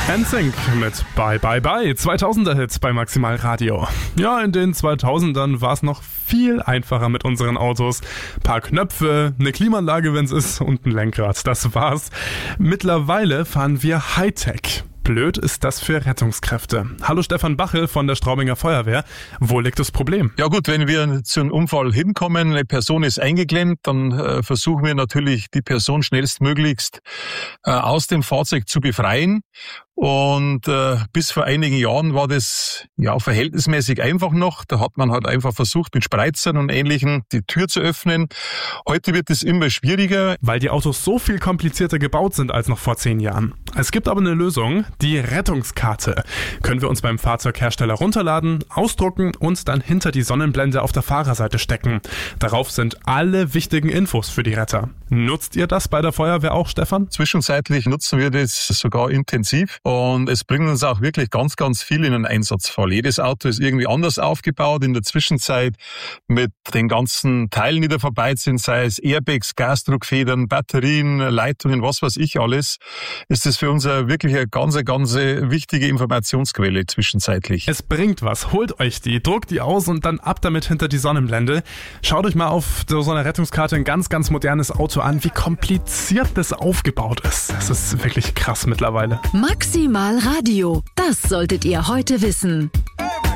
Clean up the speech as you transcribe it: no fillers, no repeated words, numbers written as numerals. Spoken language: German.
NSYNC mit Bye Bye Bye, 2000er-Hits bei Maximal Radio. Ja, in den 2000ern war es noch viel einfacher mit unseren Autos. Paar Knöpfe, eine Klimaanlage, wenn's ist, und ein Lenkrad, das war's. Mittlerweile fahren wir Hightech. Blöd ist das für Rettungskräfte. Hallo Stefan Bachel von der Straubinger Feuerwehr. Wo liegt das Problem? Ja gut, wenn wir zu einem Unfall hinkommen, eine Person ist eingeklemmt, dann versuchen wir natürlich, die Person schnellstmöglichst aus dem Fahrzeug zu befreien. Und bis vor einigen Jahren war das ja verhältnismäßig einfach noch. Da hat man halt einfach versucht, mit Spreizern und Ähnlichem die Tür zu öffnen. Heute wird es immer schwieriger. Weil die Autos so viel komplizierter gebaut sind als noch vor 10 Jahren. Es gibt aber eine Lösung, die Rettungskarte. Können wir uns beim Fahrzeughersteller runterladen, ausdrucken und dann hinter die Sonnenblende auf der Fahrerseite stecken. Darauf sind alle wichtigen Infos für die Retter. Nutzt ihr das bei der Feuerwehr auch, Stefan? Zwischenzeitlich nutzen wir das sogar intensiv. Und es bringt uns auch wirklich ganz, ganz viel in den Einsatzfall. Jedes Auto ist irgendwie anders aufgebaut. In der Zwischenzeit mit den ganzen Teilen, die da vorbei sind, sei es Airbags, Gasdruckfedern, Batterien, Leitungen, was weiß ich alles, ist das für uns wirklich eine ganz wichtige Informationsquelle zwischenzeitlich. Es bringt was. Holt euch die, druckt die aus und dann ab damit hinter die Sonnenblende. Schaut euch mal auf so einer Rettungskarte ein ganz, ganz modernes Auto an, wie kompliziert das aufgebaut ist. Das ist wirklich krass mittlerweile. Maximal Radio, das solltet ihr heute wissen.